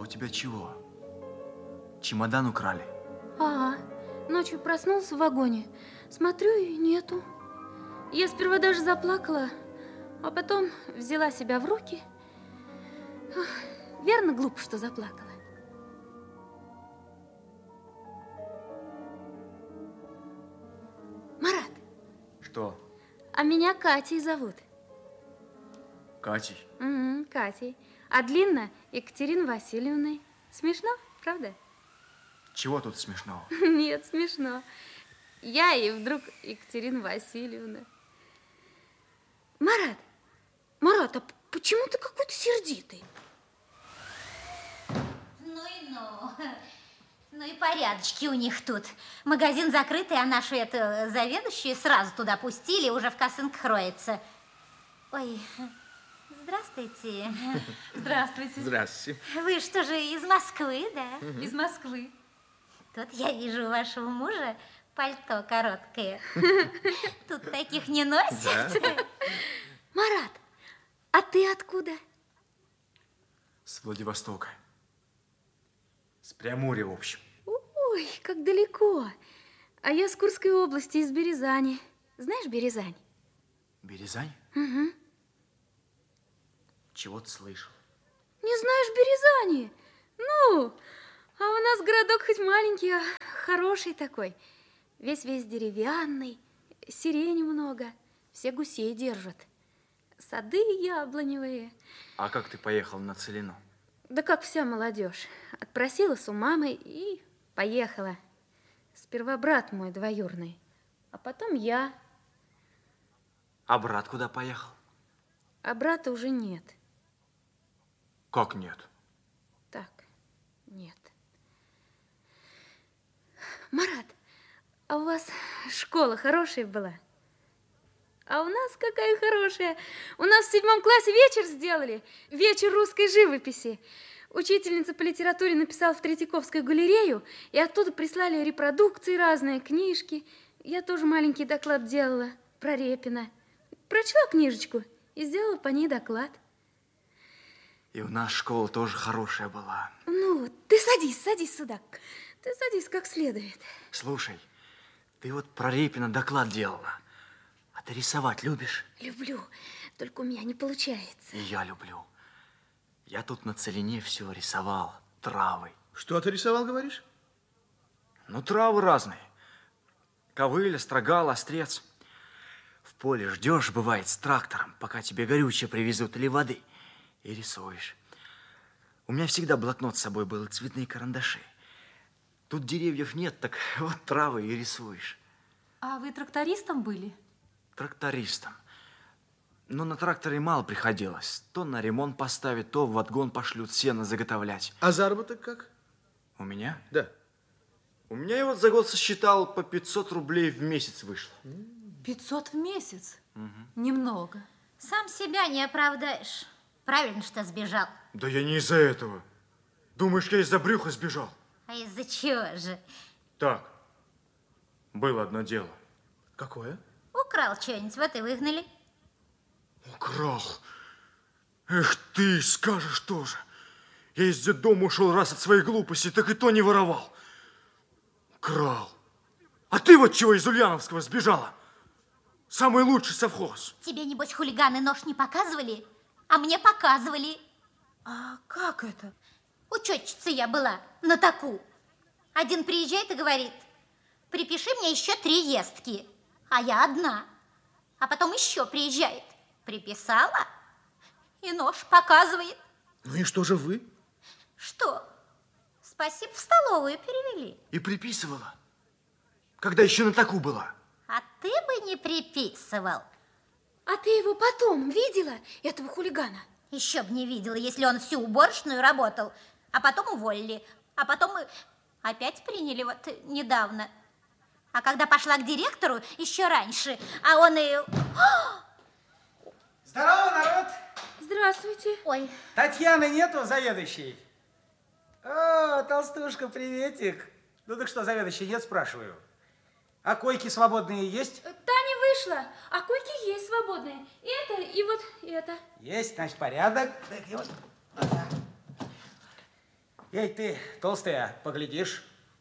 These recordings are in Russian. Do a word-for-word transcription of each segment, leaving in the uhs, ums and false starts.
у тебя чего? Чемодан украли? Ага. Ночью проснулся в вагоне. Смотрю, и нету. Я сперва даже заплакала, а потом взяла себя в руки. Ох, верно, глупо, что заплакала. Марат. Что? А меня Катей зовут. Катей? Угу, Катей. А длинно Екатериной Васильевной. Смешно, правда? Чего тут смешного? Нет, смешно. Я и вдруг Екатерина Васильевна. Марат, Марат, а почему ты какой-то сердитый? Ну и ну. Ну и порядочки у них тут. Магазин закрытый, а нашу эту заведующую сразу туда пустили, уже в косынках роется. Ой, здравствуйте. Здравствуйте. Здравствуйте. Вы что же, из Москвы, да? Угу. Из Москвы. Тут я вижу у вашего мужа пальто короткое. Тут таких не носят. Да. Марат, а ты откуда? С Владивостока. С Преамурья, в общем. Ой, как далеко. А я с Курской области, из Березани. Знаешь Березань? Березань? Угу. Чего ты слышал? Не знаешь Березани? Ну, а у нас городок хоть маленький, а хороший такой. Весь-весь деревянный, сирени много, все гусей держат. Сады яблоневые. А как ты поехал на Целину? Да как вся молодежь. Отпросилась у мамы и поехала. Сперва брат мой двоюрный, а потом я. А брат куда поехал? А брата уже нет. Как нет? Так, нет. Марат, а у вас школа хорошая была? А у нас какая хорошая. У нас в седьмом классе вечер сделали. Вечер русской живописи. Учительница по литературе написала в Третьяковскую галерею, и оттуда прислали репродукции разные, книжки. Я тоже маленький доклад делала про Репина. Прочла книжечку и сделала по ней доклад. И у нас школа тоже хорошая была. Ну, ты садись, садись сюда. Ты садись как следует. Слушай, ты вот про Репина доклад делала. А ты рисовать любишь? Люблю, только у меня не получается. И я люблю. Я тут на Целине все рисовал, травы. Что ты рисовал, говоришь? Ну, травы разные. Ковыль, острогал, острец. В поле ждешь, бывает, с трактором, пока тебе горючее привезут или воды, и рисуешь. У меня всегда блокнот с собой был и цветные карандаши. Тут деревьев нет, так вот травы и рисуешь. А вы трактористом были? Трактористом. Но на тракторе мало приходилось. То на ремонт поставить, то в отгон пошлют сено заготовлять. А заработок как? У меня? Да. У меня, я вот за год сосчитал, по пятьсот рублей в месяц вышло. пятьсот в месяц? Угу. Немного. Сам себя не оправдаешь. Правильно, что сбежал. Да я не из-за этого. Думаешь, я из-за брюха сбежал? А из-за чего же? Так, было одно дело. Какое? Украл что-нибудь, вот и выгнали. Украл? Эх ты, скажешь тоже. Я из детдома ушел раз от своей глупости, так и то не воровал. Крал. А ты вот чего из Ульяновского сбежала? Самый лучший совхоз. Тебе, небось, хулиганы нож не показывали? А мне показывали. А как это? Учетчицей я была на таку. Один приезжает и говорит: припиши мне еще три ездки. А я одна. А потом еще приезжает. Приписала, и нож показывает. Ну и что же вы? Что? Спасибо, в столовую перевели. И приписывала? Когда еще на таку была? А ты бы не приписывал. А ты его потом видела, этого хулигана? Еще бы не видела, если он всю уборочную работал. А потом уволили. А потом мы опять приняли вот недавно. А когда пошла к директору еще раньше, а он и... Здорово, народ! Здравствуйте. Ой. Татьяны нету, заведующей? О, толстушка, приветик. Ну так что, заведующей нет, спрашиваю. А койки свободные есть? Таня вышла, а койки есть свободные. И это, и вот это. Есть, значит, порядок. Так, и вот, вот так. Эй, ты, толстая, поглядишь?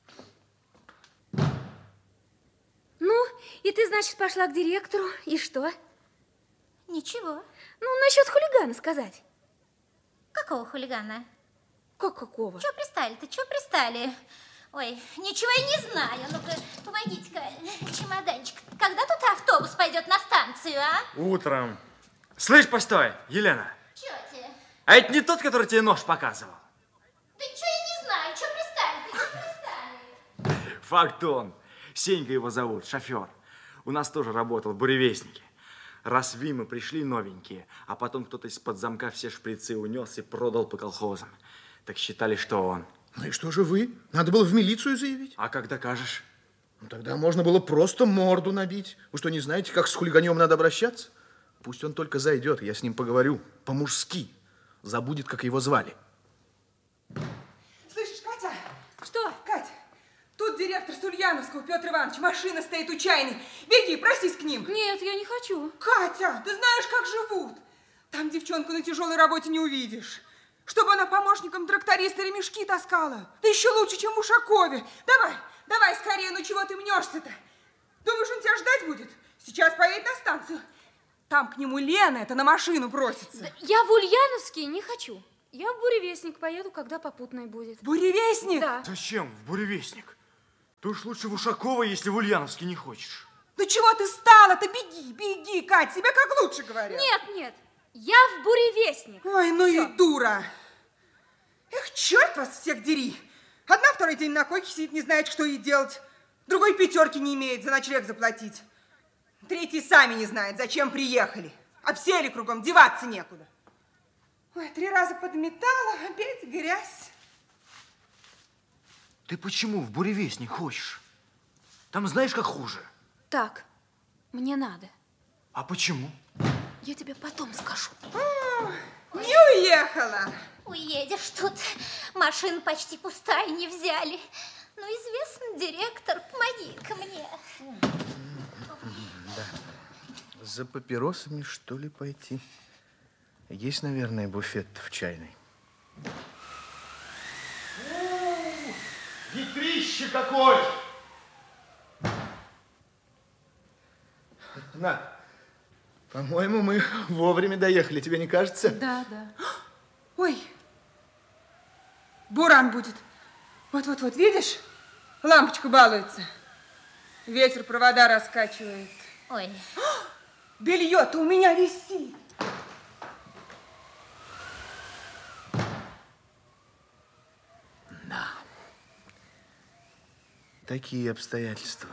Ну, и ты, значит, пошла к директору. И что? Ничего. Ну, насчет хулигана сказать. Какого хулигана? Как какого? Чего пристали-то? Чего пристали? Ой, ничего я не знаю. Ну-ка, помогите-ка, чемоданчик. Когда тут автобус пойдет на станцию, а? Утром. Слышь, постой, Елена. Чё тебе? А это не тот, который тебе нож показывал? Да ничего я не знаю. Чего пристали-то? Чего пристали? Факт он. Сенька его зовут, шофер. У нас тоже работал в буревестнике. Раз в мы пришли новенькие, а потом кто-то из-под замка все шприцы унес и продал по колхозам. Так считали, что он. Ну и что же вы? Надо было в милицию заявить. А как докажешь? Ну, тогда можно было просто морду набить. Вы что, не знаете, как с хулиганем надо обращаться? Пусть он только зайдет, я с ним поговорю. По-мужски. Забудет, как его звали. Слышишь, Катя? Что? Катя, тут директор с Ульяновского, Петр Иванович, машина стоит у чайной. Беги, просись к ним. Нет, я не хочу. Катя, ты знаешь, как живут? Там девчонку на тяжелой работе не увидишь. Чтобы она помощником тракториста ремешки таскала. Да еще лучше, чем в Ушакове. Давай, давай скорее, ну чего ты мнешься-то? Думаешь, он тебя ждать будет? Сейчас поедет на станцию. Там к нему Лена, это на машину бросится. Да, я в Ульяновский не хочу. Я в буревестник поеду, когда попутной будет. Буревестник? Да. Зачем в буревестник? Ты уж лучше в Ушаково, если в Ульяновске не хочешь. Ну чего ты стала-то? Беги, беги, Кать, тебе как лучше говорят. Нет, нет, я в буревестник. Ой, ну Всё. и дура. Эх, черт вас всех дери. Одна второй день на койке сидит, не знает, что ей делать. Другой пятерки не имеет за ночлег заплатить. Третий сами не знает, зачем приехали. Обсели кругом, деваться некуда. Ой, три раза подметала, опять грязь. Ты почему в буревестник хочешь? Там знаешь, как хуже. Так, мне надо. А почему? Я тебе потом скажу. О, не уехала. Уедешь тут. Машина почти пустая, не взяли. Ну, известный директор, помоги-ка мне. За папиросами, что ли, пойти? Есть, наверное, буфет в чайной. Ветрище какой! На, по-моему, мы вовремя доехали, тебе не кажется? Да, да. Ой, буран будет. Вот-вот-вот, видишь? Лампочка балуется. Ветер провода раскачивает. Ой, Белье-то у меня висит. Такие обстоятельства.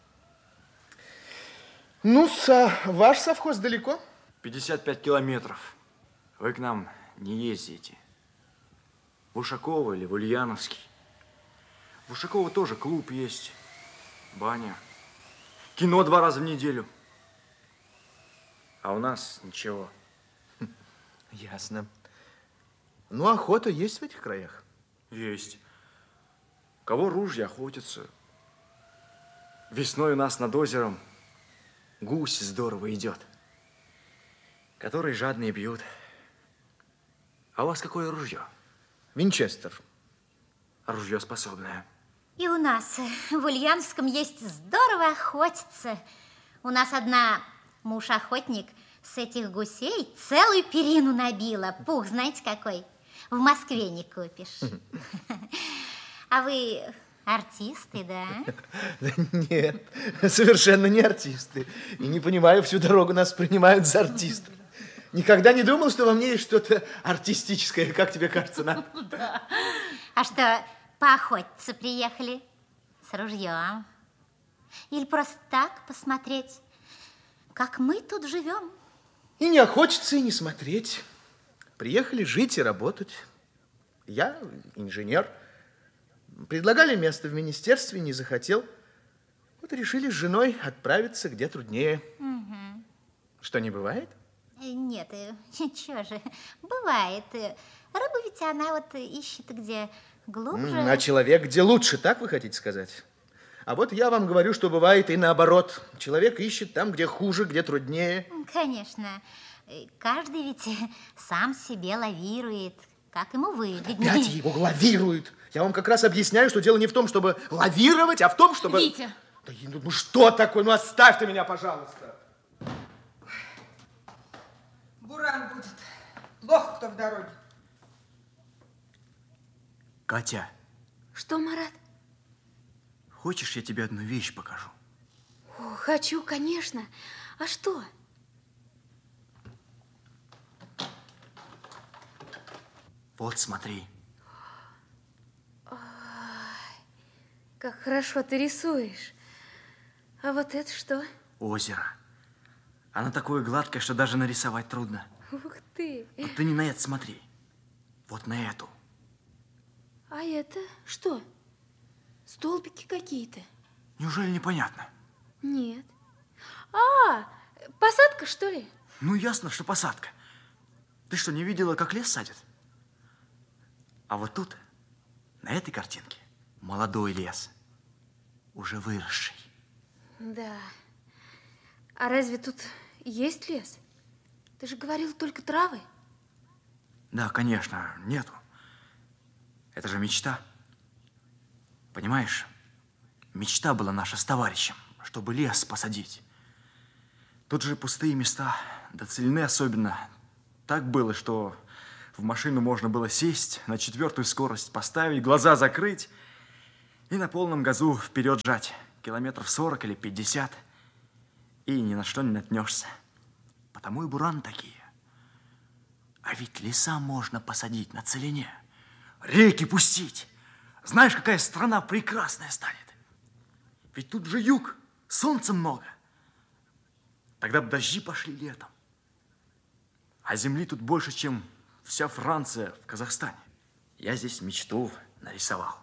Ну, со, ваш совхоз далеко? пятьдесят пять километров. Вы к нам не ездите. В Ушаково или в Ульяновский. В Ушаково тоже клуб есть, баня, кино два раза в неделю. А у нас ничего. Ясно. Ну, охота есть в этих краях? Есть. У кого ружья охотятся. Весной у нас над озером гусь здорово идет, которые жадные бьют. А у вас какое ружье? Винчестер. Ружье способное. и у нас в Ульяновском есть здорово охотиться. У нас одна муж-охотник с этих гусей целую перину набила. Пух, знаете, какой? В Москве не купишь. А вы артисты, да? Нет, совершенно не артисты. И не понимаю, всю дорогу нас принимают за артистов. Никогда не думал, что во мне есть что-то артистическое, как тебе кажется, Над? Да. А что, поохотиться приехали с ружьем? Или просто так посмотреть, как мы тут живем? И не охотиться, и не смотреть. Приехали жить и работать. Я инженер. Предлагали место в министерстве, не захотел. Вот и решили с женой отправиться где труднее. Угу. Что, не бывает? Нет, ничего же, бывает. Рыба ведь она вот ищет где глубже. А человек где лучше, так вы хотите сказать? А вот я вам говорю, что бывает и наоборот. Человек ищет там, где хуже, где труднее. Конечно. Каждый ведь сам себе лавирует. как ему выгоднее. Опять его лавируют. Я вам как раз объясняю, что дело не в том, чтобы лавировать, а в том, чтобы... Витя! Да, ну, ну что такое? Ну оставь ты меня, пожалуйста. Буран будет. Плохо кто в дороге. Катя, Что, Марат? хочешь, я тебе одну вещь покажу? О, хочу, конечно. А что? Вот, смотри. Как хорошо ты рисуешь. А вот это что? Озеро. Оно такое гладкое, что даже нарисовать трудно. Ух ты. Но ты не на это смотри. Вот на эту. А это что? Столбики какие-то? Неужели непонятно? Нет. А, посадка, что ли? Ну, ясно, что посадка. Ты что, не видела, как лес садят? А вот тут, на этой картинке, молодой лес, уже выросший. Да. А разве тут есть лес? Ты же говорил, только травы. Да, конечно, нету. Это же мечта. Понимаешь, мечта была наша с товарищем, чтобы лес посадить. Тут же пустые места, да целины особенно. Так было, что в машину можно было сесть, на четвертую скорость поставить, глаза закрыть и на полном газу вперед жать. Километров сорок или пятьдесят. И ни на что не наткнешься. Потому и бураны такие. А ведь леса можно посадить на целине. Реки пустить. Знаешь, какая страна прекрасная станет. Ведь тут же юг, солнца много. Тогда бы дожди пошли летом. А земли тут больше, чем вся Франция в Казахстане. Я здесь мечту нарисовал.